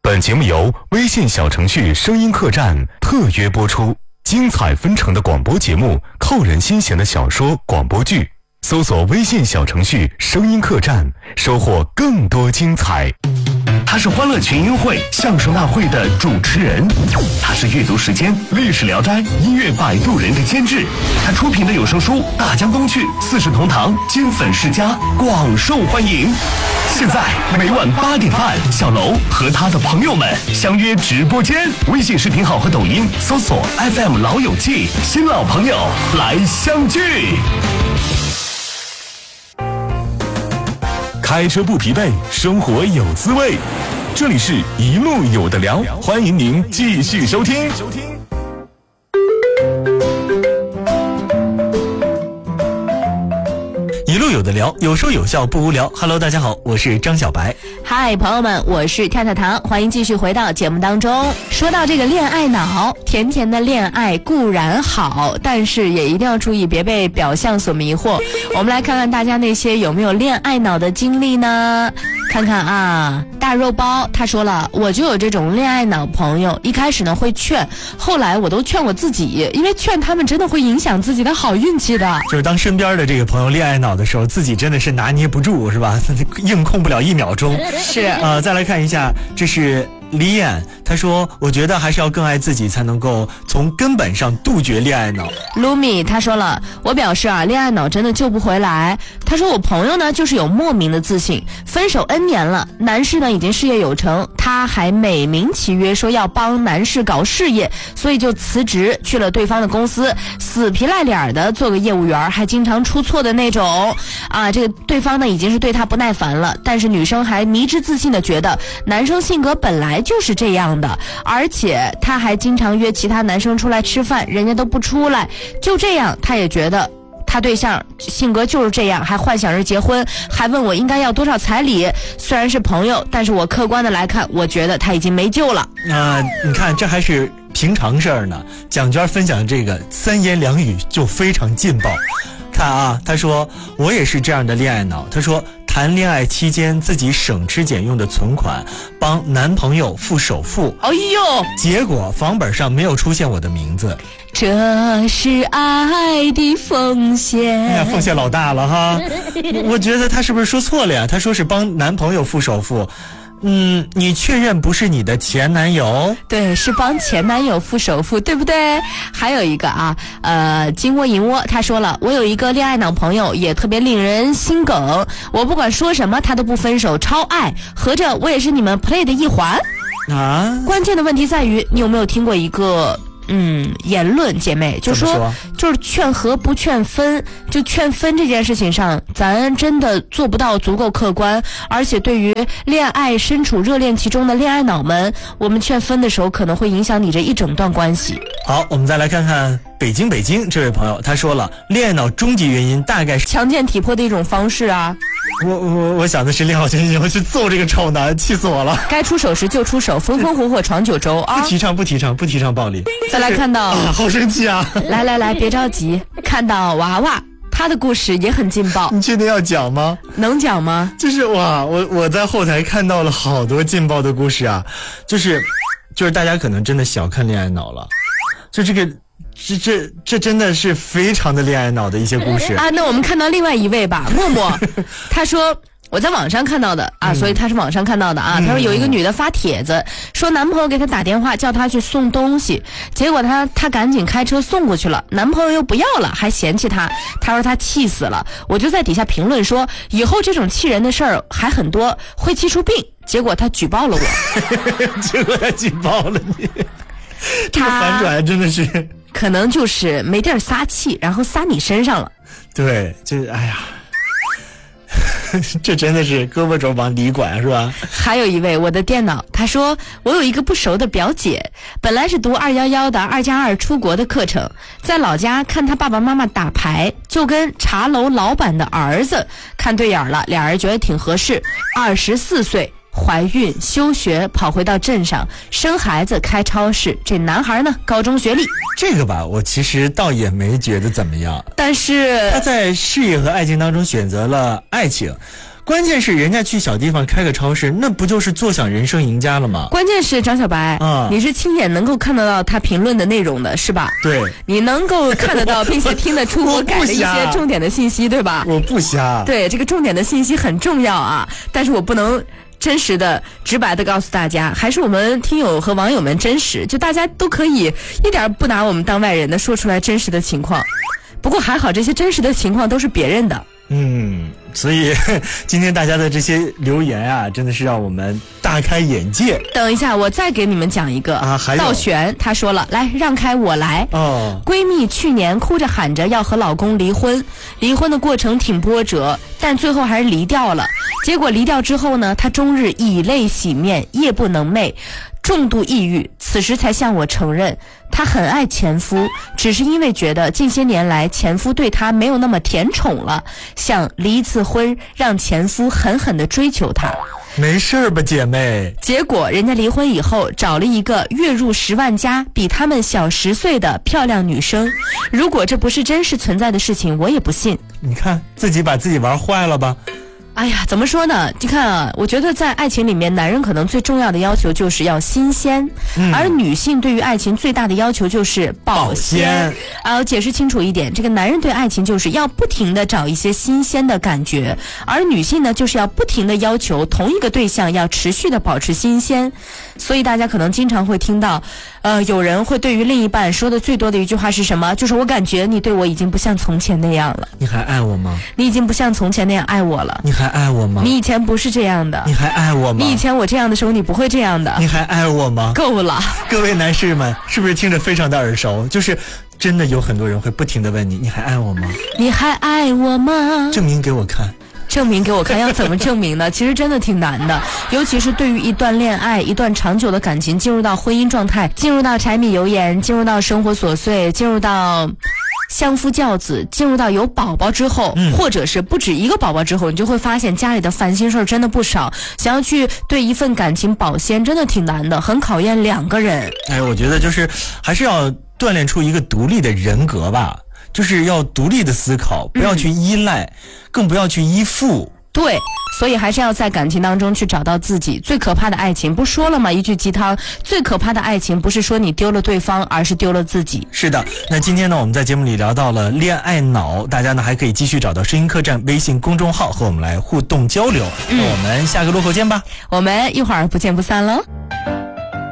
本节目由微信小程序声音客栈特约播出，精彩纷呈的广播节目，扣人心弦的小说广播剧，搜索微信小程序声音客栈，收获更多精彩。 他是欢乐群英会相声大会的主持人，他是阅读时间历史聊斋音乐摆渡人的监制，他出品的有声书《大江东去》四世同堂金粉世家广受欢迎。现在每晚8点半，小楼和他的朋友们相约直播间，微信视频号和抖音搜索 FM 老友记，新老朋友来相聚。 开车不疲惫，生活有滋味。这里是一路有的聊，欢迎您继续收听。 一路有的聊，有说有笑不无聊。Hello， 大家好，我是张小白。 嗨，朋友们，我是跳跳糖，欢迎继续回到节目当中。说到这个恋爱脑，甜甜的恋爱固然好，但是也一定要注意，别被表象所迷惑。我们来看看大家那些有没有恋爱脑的经历呢？看看啊，大肉包他说了，我就有这种恋爱脑朋友，一开始呢会劝，后来我都劝我自己，因为劝他们真的会影响自己的好运气的。 就是当身边的这个朋友恋爱脑的时候，自己真的是拿捏不住，是吧？硬控不了1秒钟。 是再来看一下，这是李艳，他说我觉得还是要更爱自己，才能够从根本上杜绝恋爱脑。 卢米他说了，我表示啊，恋爱脑真的救不回来。他说我朋友呢就是有莫名的自信，分手 N 年了，男士呢已经事业有成，他还美名其曰说要帮男士搞事业，所以就辞职去了对方的公司，死皮赖脸的做个业务员，还经常出错的那种啊。这个对方呢已经是对他不耐烦了，但是女生还迷之自信的觉得男生性格本来就是这样的，而且他还经常约其他男生出来吃饭，人家都不出来，就这样他也觉得他对象性格就是这样，还幻想着结婚，还问我应该要多少彩礼。虽然是朋友，但是我客观的来看，我觉得他已经没救了。 你看这还是平常事儿呢。蒋娟分享的这个3言2语就非常劲爆。看啊，他说我也是这样的恋爱脑。他说谈恋爱期间自己省吃俭用的存款帮男朋友付首付， 哎呦， 结果房本上没有出现我的名字。 这是爱的奉献。 哎呀，奉献老大了哈。我觉得他是不是说错了呀？他说是帮男朋友付首付。你确认不是你的前男友？ 对，是帮前男友付首付，对不对？还有一个啊，金窝银窝他说了，我有一个恋爱脑朋友，也特别令人心梗，我不管说什么他都不分手，超爱，合着我也是你们 play 的一环啊。 关键的问题在于，你有没有听过一个言论，姐妹，就说就是劝和不劝分，就劝分这件事情上，咱真的做不到足够客观，而且对于恋爱身处热恋期中的恋爱脑们，我们劝分的时候可能会影响你这一整段关系。 好，我们再来看看北京这位朋友，他说了，恋爱脑终极原因大概是强健体魄的一种方式啊。 我想的是练好拳以后去揍这个丑男，气死我了。 该出手时就出手，风风火火闯九州啊！ 不提倡暴力。 再来看到好生气啊！ 来，别着急，看到娃娃。他的故事也很劲爆， 你确定要讲吗？ 能讲吗？ 就是我在后台看到了好多劲爆的故事啊，就是大家可能真的小看恋爱脑了，就这真的是非常的恋爱脑的一些故事啊。那我们看到另外一位吧，默默，他说我在网上看到的啊，所以他是网上看到的啊。他说有一个女的发帖子，说男朋友给她打电话叫她去送东西，结果她赶紧开车送过去了，男朋友又不要了，还嫌弃她。她说她气死了，我就在底下评论说，以后这种气人的事儿还很多，会气出病。结果她举报了我， 结果她举报了你，这个反转真的是可能就是没地儿撒气，然后撒你身上了。 对，哎呀。这真的是胳膊肘往里拐是吧？ 还有一位我的电脑，他说我有一个不熟的表姐，本来是读211的2+2出国的课程，在老家看他爸爸妈妈打牌，就跟茶楼老板的儿子看对眼了，俩人觉得挺合适。24岁怀孕休学，跑回到镇上生孩子开超市。这男孩呢，高中学历。 这个吧，我其实倒也没觉得怎么样， 但是他在事业和爱情当中选择了爱情， 关键是人家去小地方开个超市，那不就是坐享人生赢家了吗？ 关键是张小白，你是亲眼能够看得到他评论的内容的，是吧？ 对， 你能够看得到，并且听得出我改了一些重点的信息，对吧？ 我不瞎。 对，这个重点的信息很重要啊，但是我不能真实的、直白的告诉大家，还是我们听友和网友们真实，就大家都可以一点不拿我们当外人的说出来真实的情况。不过还好，这些真实的情况都是别人的。 所以今天大家的这些留言啊，真的是让我们大开眼界。 等一下，我再给你们讲一个啊， 还有道玄他说了，来让开我来。闺蜜去年哭着喊着要和老公离婚，离婚的过程挺波折，但最后还是离掉了。结果离掉之后呢，她终日以泪洗面，夜不能寐，重度抑郁，此时才向我承认，她很爱前夫，只是因为觉得近些年来前夫对她没有那么甜宠了，想离一次婚，让前夫狠狠地追求她。 没事吧，姐妹？ 结果人家离婚以后找了一个月入10万加，比他们小10岁的漂亮女生。如果这不是真实存在的事情，我也不信。 你看自己把自己玩坏了吧。 哎呀，怎么说呢？你看啊，我觉得在爱情里面，男人可能最重要的要求就是要新鲜，而女性对于爱情最大的要求就是保鲜。我解释清楚一点，这个男人对爱情就是要不停的找一些新鲜的感觉，而女性呢，就是要不停的要求同一个对象要持续的保持新鲜。所以大家可能经常会听到，有人会对于另一半说的最多的一句话是什么？就是我感觉你对我已经不像从前那样了。 你还爱我吗？ 你已经不像从前那样爱我了。 你还爱我吗？ 你以前不是这样的。 你还爱我吗？ 你以前我这样的时候，你不会这样的。 你还爱我吗？ 够了。 各位男士们，是不是听着非常的耳熟？就是真的有很多人会不停的问你，你还爱我吗？ 你还爱我吗？ 证明给我看。 证明给我看，要怎么证明呢？其实真的挺难的，尤其是对于一段恋爱、一段长久的感情，进入到婚姻状态，进入到柴米油盐，进入到生活琐碎，进入到相夫教子，进入到有宝宝之后，或者是不止一个宝宝之后，你就会发现家里的烦心事儿真的不少。想要去对一份感情保鲜，真的挺难的，很考验两个人。 我觉得就是还是要锻炼出一个独立的人格吧。就是要独立的思考，不要去依赖，更不要去依附。 对，所以还是要在感情当中去找到自己。最可怕的爱情，不说了吗？一句鸡汤，最可怕的爱情不是说你丢了对方，而是丢了自己。 是的，那今天呢，我们在节目里聊到了恋爱脑，大家呢还可以继续找到声音客栈微信公众号和我们来互动交流。那我们下个路口见吧。 我们一会儿不见不散了。